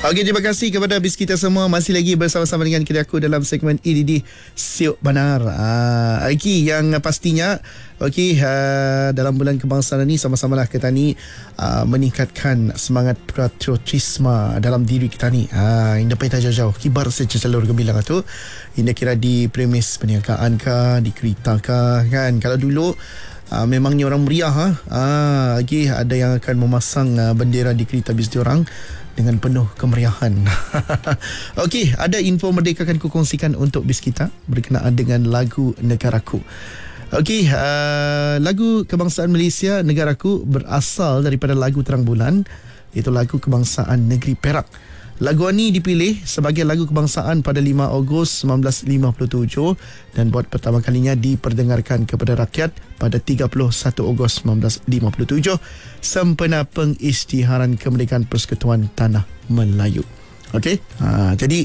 Okey, terima kasih kepada bis kita semua. Masih lagi bersama-sama dengan kita aku dalam segmen EDD Siok Benar. Okey, yang pastinya dalam bulan kebangsaan ini sama-samalah kita ni meningkatkan semangat patriotisme dalam diri kita ni. Indah peta jauh-jauh kibar saja jalur gemilang tu. Indah kira di premis perniagaan kah, di kereta kah, kan. Kalau dulu memangnya orang meriah ada yang akan memasang bendera di kereta bis diorang dengan penuh kemeriahan. Okey, ada info merdeka akan kukongsikan untuk bis kita berkenaan dengan lagu Negaraku. Okey, lagu kebangsaan Malaysia Negaraku berasal daripada lagu Terang Bulan, iaitu lagu kebangsaan negeri Perak. Lagu ini dipilih sebagai lagu kebangsaan pada 5 Ogos 1957 dan buat pertama kalinya diperdengarkan kepada rakyat pada 31 Ogos 1957 sempena pengisytiharan kemerdekaan Persekutuan Tanah Melayu. Okey. Jadi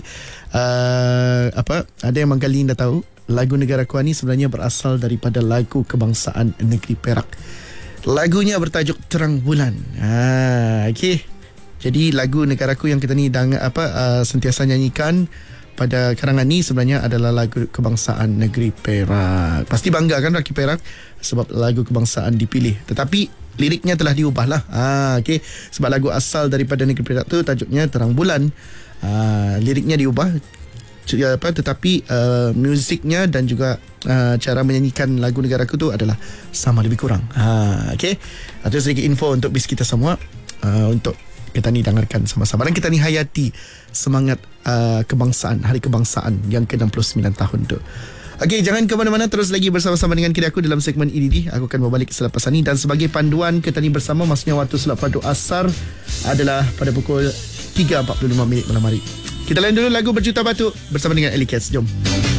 ada yang menggali dah tahu lagu Negaraku ni sebenarnya berasal daripada lagu kebangsaan negeri Perak. Lagunya bertajuk Terang Bulan. Okey. Jadi lagu Negaraku yang kita ni sentiasa nyanyikan pada karangan ni sebenarnya adalah lagu kebangsaan negeri Perak. Pasti bangga kan rakyat Perak sebab lagu kebangsaan dipilih. Tetapi liriknya telah diubah lah. Okey. Sebab lagu asal daripada negeri Perak tu tajuknya Terang Bulan. Liriknya diubah. Tetapi musiknya dan juga cara menyanyikan lagu Negaraku tu adalah sama lebih kurang. Okey. Itu sedikit info untuk bis kita semua, untuk kita ni dengarkan sama-sama dan kita ni hayati semangat kebangsaan, hari kebangsaan yang ke-69 tahun tu. Okey, jangan ke mana-mana, terus lagi bersama-sama dengan kita aku dalam segmen EDD. Aku akan berbalik selepas ini dan sebagai panduan kita ni bersama, maksudnya waktu solat fardu asar adalah pada pukul 3.45 malam hari. Kita lain dulu lagu Berjuta Batu bersama dengan Ellie Cats. Jom.